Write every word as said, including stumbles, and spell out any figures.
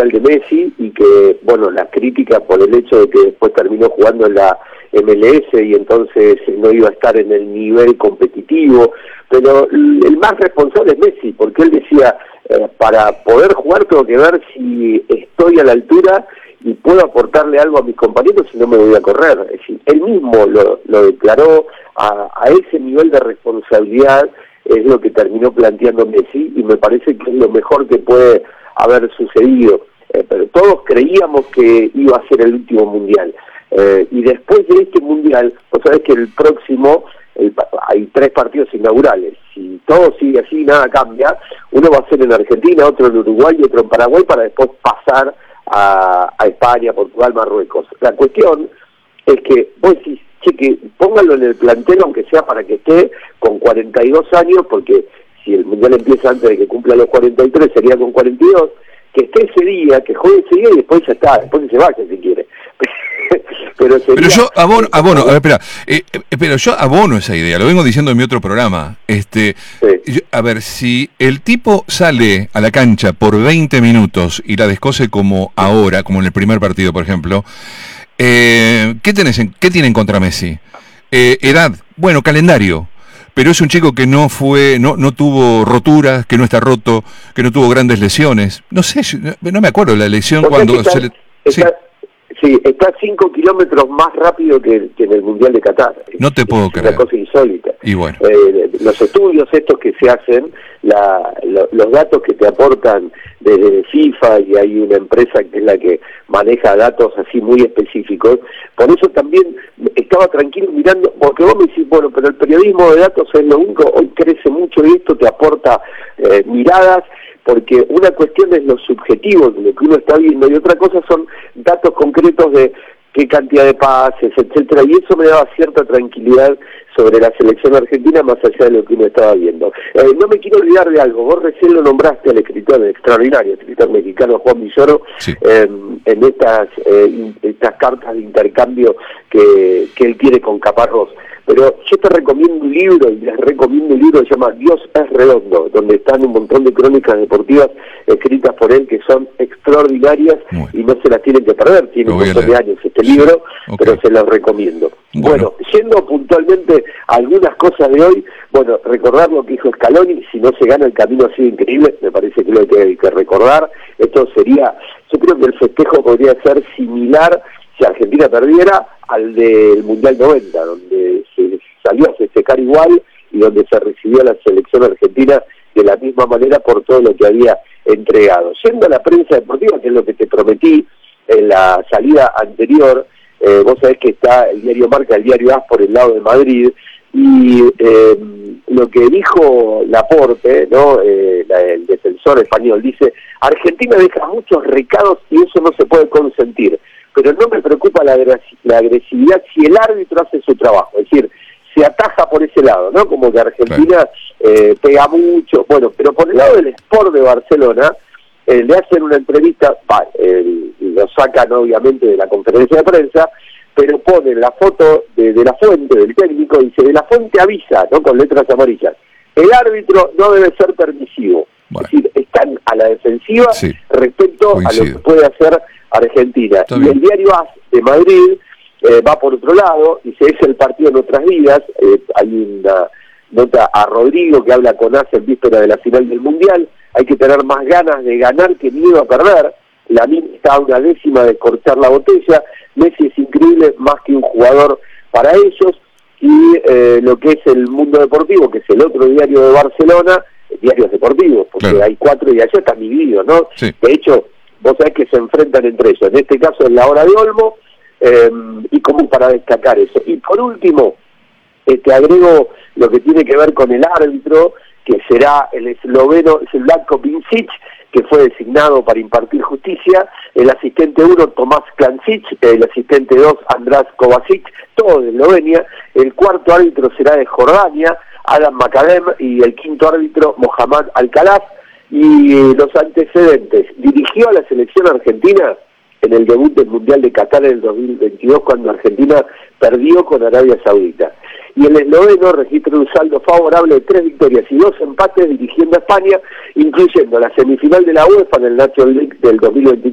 natural de Messi y que, bueno, la crítica por el hecho de que después terminó jugando en la M L S y entonces no iba a estar en el nivel competitivo, pero el más responsable es Messi, porque él decía, eh, para poder jugar tengo que ver si estoy a la altura y puedo aportarle algo a mis compañeros si no me voy a correr. Es decir, él mismo lo, lo declaró a, a ese nivel de responsabilidad, es lo que terminó planteando Messi, y me parece que es lo mejor que puede haber sucedido. Eh, pero todos creíamos que iba a ser el último mundial. Eh, y después de este mundial, vos sabés que el próximo, el, hay tres partidos inaugurales. Si todo sigue así, nada cambia, uno va a ser en Argentina, otro en Uruguay y otro en Paraguay, para después pasar a, a España, Portugal, Marruecos. La cuestión es que vos decís, che, que pónganlo en el plantel, aunque sea para que esté con cuarenta y dos años, porque si el mundial empieza antes de que cumpla los cuarenta y tres, sería con cuarenta y dos, que esté ese día, que juegue ese día y después ya está, después se vaya si quiere. Pero, sería... pero yo abono, abono, a ver, espera, eh, eh, pero yo abono esa idea, lo vengo diciendo en mi otro programa. Este, sí. yo, a ver, si el tipo sale a la cancha por veinte minutos y la descose como ahora, como en el primer partido, por ejemplo, eh, ¿qué tenés en, qué tienen contra Messi? Eh, edad, bueno, calendario. Pero es un chico que no fue, no, no tuvo roturas, que no está roto, que no tuvo grandes lesiones. No sé, no me acuerdo la lesión cuando está, se le... Está, sí. sí, está cinco kilómetros más rápido que, que en el Mundial de Qatar. No te puedo es creer. Una cosa insólita. Y bueno. Eh, los estudios estos que se hacen, la, lo, los datos que te aportan desde FIFA, y hay una empresa que es la que maneja datos así muy específicos, por eso también estaba tranquilo mirando, porque vos me decís, bueno, pero el periodismo de datos es lo único, hoy crece mucho y esto te aporta eh, miradas, porque una cuestión es lo subjetivo de lo que uno está viendo y otra cosa son datos concretos de qué cantidad de pases, etcétera, y eso me daba cierta tranquilidad sobre la selección argentina más allá de lo que uno estaba viendo. Eh, no me quiero olvidar de algo, vos recién lo nombraste al escritor, el extraordinario escritor mexicano Juan Villoro, sí. eh, en estas eh, estas cartas de intercambio que, que él tiene con Caparrós. Pero yo te recomiendo un libro, y les recomiendo un libro que se llama Dios es redondo, donde están un montón de crónicas deportivas escritas por él que son extraordinarias y no se las tienen que perder. Tiene un montón de años este libro, okay. Pero se los recomiendo. Bueno. bueno, yendo puntualmente a algunas cosas de hoy, bueno, recordar lo que dijo Scaloni, si no se gana el camino ha sido increíble, me parece que lo hay que, hay que recordar. Esto sería, yo creo que el festejo podría ser similar si Argentina perdiera al del Mundial noventa, donde se salió a festejar igual y donde se recibió a la selección argentina de la misma manera por todo lo que había entregado. Yendo a la prensa deportiva, que es lo que te prometí en la salida anterior, eh, vos sabés que está el diario Marca, el diario AS por el lado de Madrid, y eh, lo que dijo Laporte, ¿no? eh, la, el defensor español, dice, Argentina deja muchos recados y eso no se puede consentir, pero no me preocupa la, la agresividad si el árbitro hace su trabajo, es decir, se ataja por ese lado, ¿no? Como que Argentina eh, pega mucho, bueno, pero por el lado del Sport de Barcelona, eh, le hacen una entrevista, bah, eh, lo sacan obviamente de la conferencia de prensa, pero ponen la foto de, de la fuente, del técnico, y dice, de la fuente avisa, ¿no? Con letras amarillas, el árbitro no debe ser permisivo, bueno. Es decir, están a la defensiva sí. respecto Coincido. a lo que puede hacer Argentina. Está y bien. El diario AS de Madrid eh, va por otro lado, dice, es el partido de nuestras vidas, eh, hay una nota a Rodrigo que habla con AS en víspera de la final del Mundial, hay que tener más ganas de ganar que miedo a perder, la mina está a una décima de cortar la botella, Messi es increíble, más que un jugador para ellos, y eh, lo que es el Mundo Deportivo, que es el otro diario de Barcelona, diarios deportivos, porque claro. hay cuatro y allá están divididos, ¿no? Sí. De hecho, vos sabés que se enfrentan entre ellos, en este caso en la hora de Olmo, eh, y como para destacar eso. Y por último, eh, te agrego lo que tiene que ver con el árbitro, que será el esloveno Zlatko Pincic, que fue designado para impartir justicia, el asistente uno Tomás Klancic, el asistente dos András Kovacic, todo de Eslovenia, el cuarto árbitro será de Jordania, Adam Macadem, y el quinto árbitro Mohamed Alcalaz. Y los antecedentes, dirigió a la selección argentina en el debut del Mundial de Qatar en el dos mil veintidós, cuando Argentina perdió con Arabia Saudita. Y el esloveno registra un saldo favorable de tres victorias y dos empates dirigiendo a España, incluyendo la semifinal de la UEFA en el National League del dos mil veintitrés